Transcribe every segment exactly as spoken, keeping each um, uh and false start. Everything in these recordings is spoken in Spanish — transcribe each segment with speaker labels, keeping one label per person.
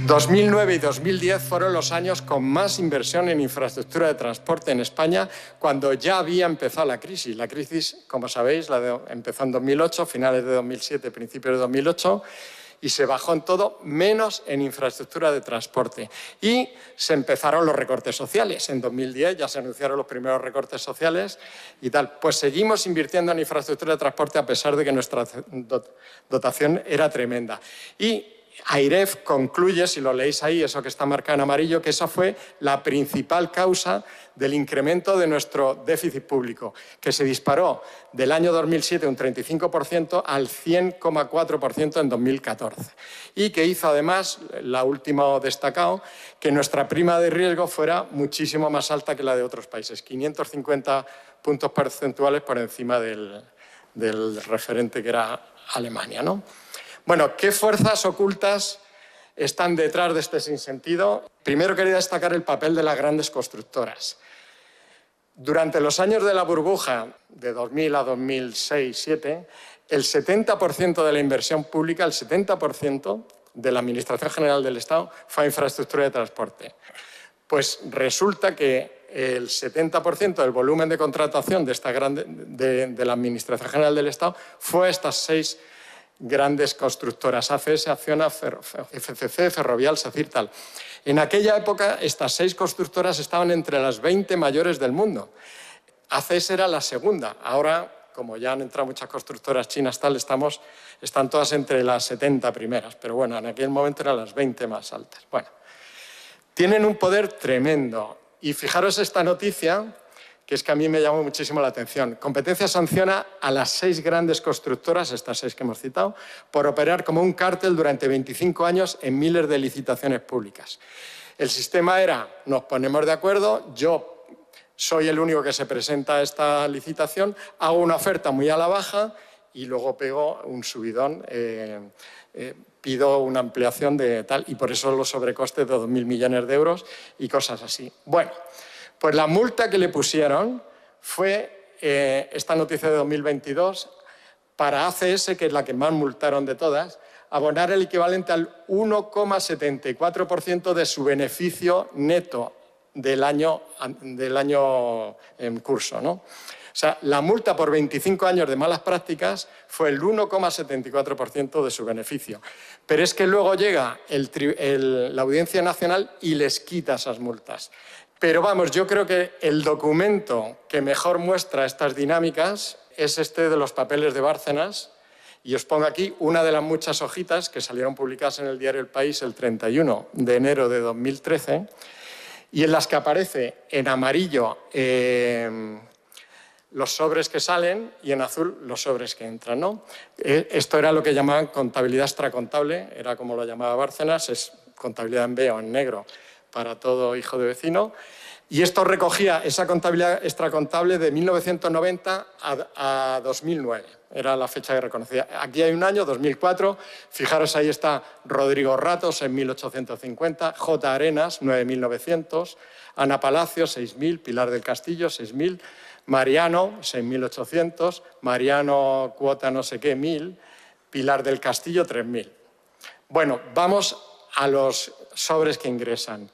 Speaker 1: dos mil nueve y dos mil diez fueron los años con más inversión en infraestructura de transporte en España, cuando ya había empezado la crisis. La crisis, como sabéis, la de, empezó en dos mil ocho, finales de dos mil siete, principios de dos mil ocho, y se bajó en todo, menos en infraestructura de transporte. Y se empezaron los recortes sociales. En dos mil diez ya se anunciaron los primeros recortes sociales y tal. Pues seguimos invirtiendo en infraestructura de transporte a pesar de que nuestra dotación era tremenda. Y AIREF concluye, si lo leéis ahí, eso que está marcado en amarillo, que esa fue la principal causa del incremento de nuestro déficit público, que se disparó del año dos mil siete un treinta y cinco por ciento al cien coma cuatro por ciento en dos mil catorce. Y que hizo además, la última destacado, que nuestra prima de riesgo fuera muchísimo más alta que la de otros países, quinientos cincuenta puntos porcentuales por encima del, del referente que era Alemania, ¿no? Bueno, ¿qué fuerzas ocultas están detrás de este sinsentido? Primero quería destacar el papel de las grandes constructoras. Durante los años de la burbuja, de dos mil a dos mil seis dos mil siete, el setenta por ciento de la inversión pública, el setenta por ciento de la Administración General del Estado fue a infraestructura de transporte. Pues resulta que el setenta por ciento del volumen de contratación de, esta grande, de, de la Administración General del Estado fue a estas seis grandes constructoras, A C S, Acciona, F C C, Ferrovial, SACIR, tal. En aquella época, estas seis constructoras estaban entre las veinte mayores del mundo. A C S era la segunda. Ahora, como ya han entrado muchas constructoras chinas, tal, estamos, están todas entre las setenta primeras. Pero bueno, en aquel momento eran las veinte más altas. Bueno, tienen un poder tremendo. Y fijaros esta noticia, que es que a mí me llamó muchísimo la atención. Competencia sanciona a las seis grandes constructoras, estas seis que hemos citado, por operar como un cártel durante veinticinco años en miles de licitaciones públicas. El sistema era, nos ponemos de acuerdo, yo soy el único que se presenta a esta licitación, hago una oferta muy a la baja y luego pego un subidón, eh, eh, pido una ampliación de tal, y por eso los sobrecostes de dos mil millones de euros y cosas así. Bueno, pues la multa que le pusieron fue, eh, esta noticia de dos mil veintidós, para A C S, que es la que más multaron de todas, abonar el equivalente al uno coma setenta y cuatro por ciento de su beneficio neto del año, del año en curso, ¿no? O sea, la multa por veinticinco años de malas prácticas fue el uno coma setenta y cuatro por ciento de su beneficio. Pero es que luego llega el, el, la Audiencia Nacional y les quita esas multas. Pero vamos, yo creo que el documento que mejor muestra estas dinámicas es este de los papeles de Bárcenas. Y os pongo aquí una de las muchas hojitas que salieron publicadas en el diario El País el treinta y uno de enero de dos mil trece, y en las que aparece en amarillo eh, los sobres que salen y en azul los sobres que entran, ¿no? Eh, esto era lo que llamaban contabilidad extracontable, era como lo llamaba Bárcenas, es contabilidad en B o en negro para todo hijo de vecino. Y esto recogía esa contabilidad extracontable de mil novecientos noventa a, a dos mil nueve. Era la fecha que reconocía. Aquí hay un año, dos mil cuatro. Fijaros, ahí está Rodrigo Ratos en mil ochocientos cincuenta, J. Arenas, nueve mil novecientos, Ana Palacio, seis mil, Pilar del Castillo, seis mil, Mariano, seis mil ochocientos, Mariano Cuota no sé qué, mil, Pilar del Castillo, tres mil. Bueno, vamos a los sobres que ingresan.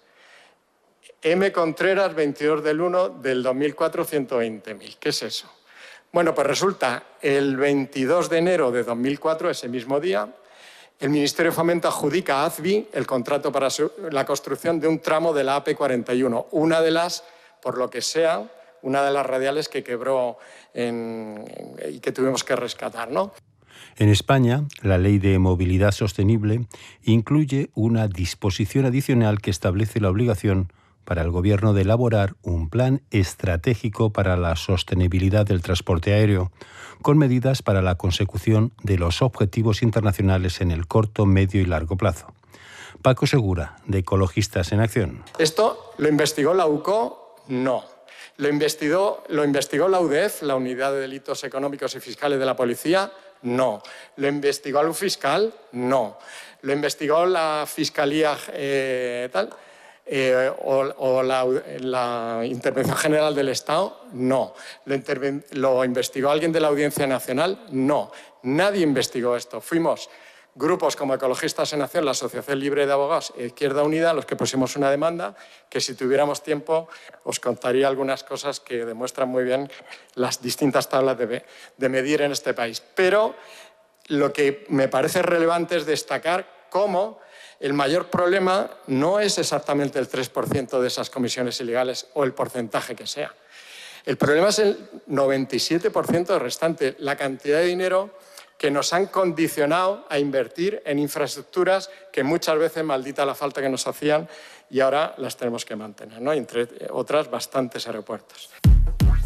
Speaker 1: M. Contreras, veintidós del uno del dos mil cuatro, ciento veinte mil. ¿Qué es eso? Bueno, pues resulta, el veintidós de enero de dos mil cuatro, ese mismo día, el Ministerio de Fomento adjudica a A Z B I el contrato para su, la construcción de un tramo de la A P cuarenta y uno, una de las, por lo que sea, una de las radiales que quebró en, en, y que tuvimos que rescatar, ¿no?
Speaker 2: En España, la Ley de Movilidad Sostenible incluye una disposición adicional que establece la obligación para el Gobierno de elaborar un plan estratégico para la sostenibilidad del transporte aéreo, con medidas para la consecución de los objetivos internacionales en el corto, medio y largo plazo. Paco Segura, de Ecologistas en Acción.
Speaker 1: ¿Esto lo investigó la U C O? No. ¿Lo investigó, lo investigó la U D E F, la Unidad de Delitos Económicos y Fiscales de la Policía? No. ¿Lo investigó el fiscal? No. ¿Lo investigó la Fiscalía eh, tal? Eh, o, o la, la Intervención General del Estado? No. ¿Lo, ¿Lo investigó alguien de la Audiencia Nacional? No. Nadie investigó esto. Fuimos grupos como Ecologistas en Acción, la Asociación Libre de Abogados e Izquierda Unida, los que pusimos una demanda, que si tuviéramos tiempo os contaría algunas cosas que demuestran muy bien las distintas tablas de, de medir en este país. Pero lo que me parece relevante es destacar cómo el mayor problema no es exactamente el tres por ciento de esas comisiones ilegales o el porcentaje que sea. El problema es el noventa y siete por ciento restante, la cantidad de dinero que nos han condicionado a invertir en infraestructuras que muchas veces, maldita la falta que nos hacían, y ahora las tenemos que mantener, ¿no? Entre otras, bastantes aeropuertos.